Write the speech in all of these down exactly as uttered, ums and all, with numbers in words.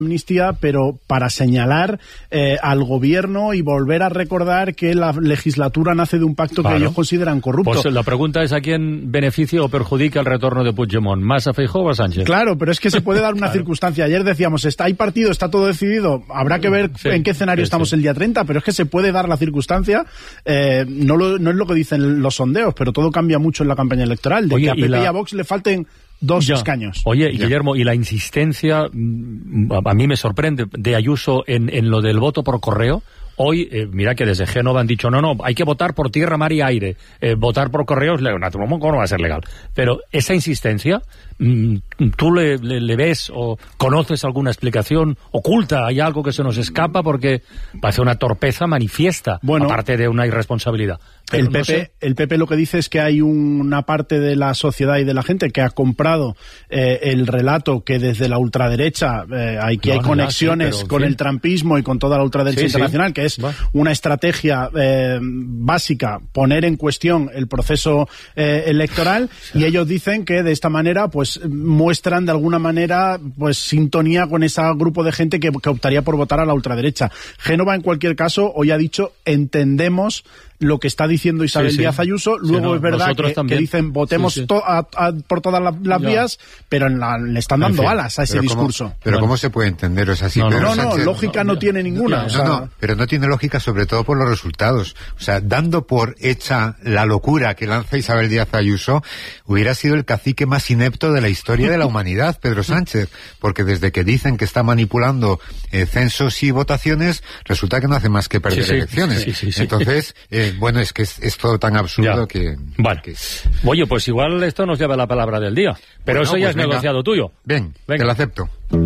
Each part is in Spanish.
amnistía, pero para señalar eh, al gobierno y volver a recordar que la legislatura nace de un pacto claro. que ellos consideran corrupto. Pues la pregunta es a quién beneficia o perjudica el retorno de Puigdemont, ¿más a Feijóo o a Sánchez? Claro, pero es que se puede dar una claro. circunstancia. Ayer decíamos, está hay partido, está todo decidido, habrá que ver sí, en qué escenario sí, estamos sí. el día treinta, pero es que se puede dar la circunstancia, eh, no, lo, no es lo que dicen los sondeos, pero todo cambia mucho en la campaña electoral, de Oye, que a P P y, la... y a Vox le falten dos ya. escaños. Oye, y Guillermo, y la insistencia, a mí me sorprende, de Ayuso en, en lo del voto por correo. Hoy, eh, mira que desde Génova han dicho, no, no, hay que votar por tierra, mar y aire. Eh, votar por correo es legal, no va a ser legal. Pero esa insistencia, ¿tú le, le, le ves o conoces alguna explicación oculta? ¿Hay algo que se nos escapa? Porque parece una torpeza manifiesta, bueno, aparte de una irresponsabilidad. El P P, no sé. el P P lo que dice es que hay una parte de la sociedad y de la gente que ha comprado eh, el relato que desde la ultraderecha, eh, aquí no, hay no, conexiones sí, con fin. el trampismo y con toda la ultraderecha sí, internacional, sí. que es Va. una estrategia eh, básica, poner en cuestión el proceso eh, electoral, sí. y ellos dicen que de esta manera pues muestran de alguna manera pues sintonía con ese grupo de gente que, que optaría por votar a la ultraderecha. Génova, en cualquier caso, hoy ha dicho, entendemos lo que está diciendo Isabel sí, sí. Díaz Ayuso, luego sí, no, es verdad que, que dicen votemos sí, sí. To, a, a, por todas la, las ya. vías, pero en la, le están dando en fin. alas a ese pero discurso. Cómo, pero bueno. ¿cómo se puede entender? O sea, si no, no, Pedro no, Sánchez, lógica no, no tiene ninguna. No, o sea, no, pero no tiene lógica sobre todo por los resultados. O sea, dando por hecha la locura que lanza Isabel Díaz Ayuso, hubiera sido el cacique más inepto de la historia de la humanidad, Pedro Sánchez, porque desde que dicen que está manipulando eh, censos y votaciones, resulta que no hace más que perder sí, sí, elecciones. Sí, sí, sí. Entonces, eh, bueno, es que es, es todo tan absurdo ya. que... Vale. Que... Oye, pues igual esto nos lleva a la palabra del día. Pero bueno, eso ya pues es venga. negociado tuyo. Ven, venga. Te lo acepto.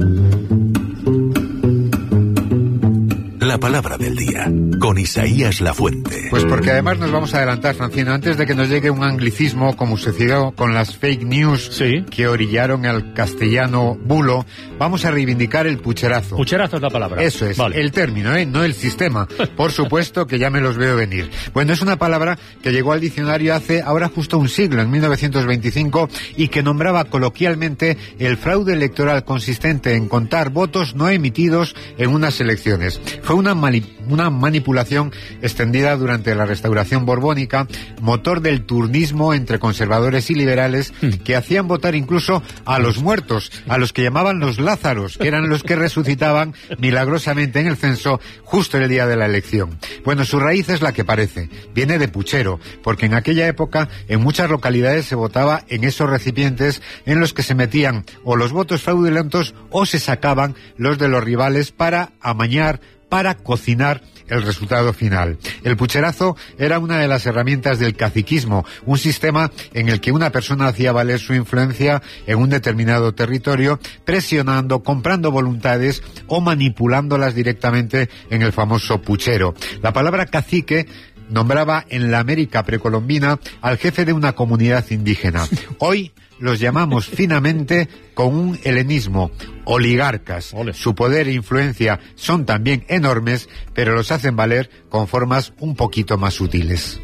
La palabra del día, con Isaías Lafuente. Pues porque además nos vamos a adelantar, Francino, antes de que nos llegue un anglicismo, como sucedió con las fake news sí. que orillaron al castellano bulo, vamos a reivindicar el pucherazo. Pucherazo es la palabra. Eso es, vale. el término, ¿eh? no el sistema. Por supuesto que ya me los veo venir. Bueno, es una palabra que llegó al diccionario hace ahora justo un siglo, en mil novecientos veinticinco, y que nombraba coloquialmente el fraude electoral consistente en contar votos no emitidos en unas elecciones. Fue una, mani- una manipulación extendida durante la Restauración borbónica, motor del turnismo entre conservadores y liberales, que hacían votar incluso a los muertos, a los que llamaban los Lázaros, que eran los que resucitaban milagrosamente en el censo justo el día de la elección. Bueno, su raíz es la que parece, viene de puchero, porque en aquella época en muchas localidades se votaba en esos recipientes en los que se metían o los votos fraudulentos o se sacaban los de los rivales para amañar, para cocinar el resultado final. El pucherazo era una de las herramientas del caciquismo, un sistema en el que una persona hacía valer su influencia en un determinado territorio, presionando, comprando voluntades o manipulándolas directamente en el famoso puchero. La palabra cacique nombraba en la América precolombina al jefe de una comunidad indígena. Hoy los llamamos finamente con un helenismo, oligarcas. Ole. Su poder e influencia son también enormes, pero los hacen valer con formas un poquito más sutiles.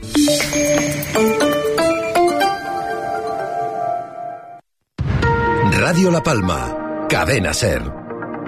Radio La Palma, Cadena SER.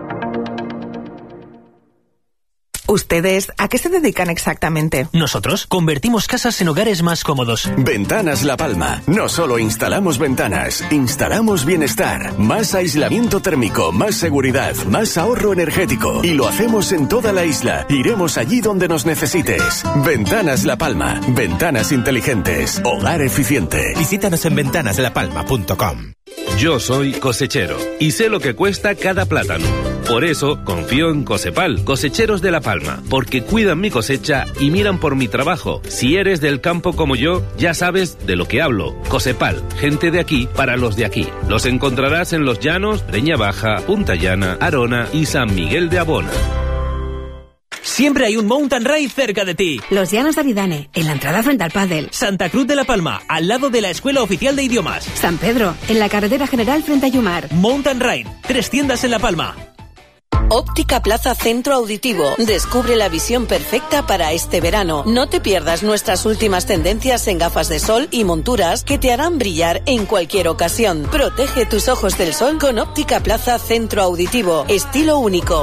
¿Ustedes a qué se dedican exactamente? Nosotros convertimos casas en hogares más cómodos. Ventanas La Palma. No solo instalamos ventanas, instalamos bienestar, más aislamiento térmico, más seguridad, más ahorro energético. Y lo hacemos en toda la isla. Iremos allí donde nos necesites. Ventanas La Palma. Ventanas inteligentes. Hogar eficiente. Visítanos en ventanas la palma punto com. Yo soy cosechero y sé lo que cuesta cada plátano. Por eso confío en Cosepal, cosecheros de La Palma, porque cuidan mi cosecha y miran por mi trabajo. Si eres del campo como yo, ya sabes de lo que hablo. Cosepal, gente de aquí para los de aquí. Los encontrarás en Los Llanos, Breña Baja, Punta Llana, Arona y San Miguel de Abona. Siempre hay un mountain ride cerca de ti. Los Llanos de Aridane, en la entrada frente al pádel. Santa Cruz de la Palma, al lado de la Escuela Oficial de Idiomas. San Pedro, en la carretera general frente a Yumar. Mountain Ride, tres tiendas en La Palma. Óptica Plaza Centro Auditivo. Descubre la visión perfecta para este verano. No te pierdas nuestras últimas tendencias en gafas de sol y monturas que te harán brillar en cualquier ocasión. Protege tus ojos del sol con Óptica Plaza Centro Auditivo. Estilo único.